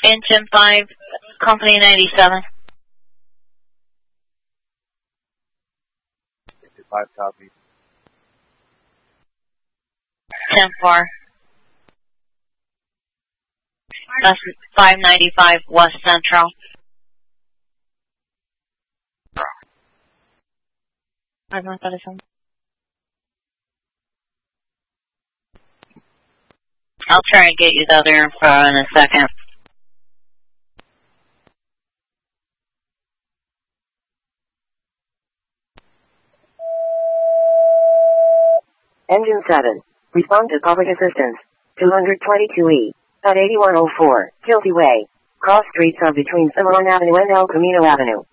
Engine 5, Company 97. 55 copy. 10-4. That's 595 West Central. I'll try and get you the other info in a second. Engine 7. Respond to public assistance. 222E. At 8104, Kilty Way. Cross streets of between Cimarron Avenue and El Camino Avenue.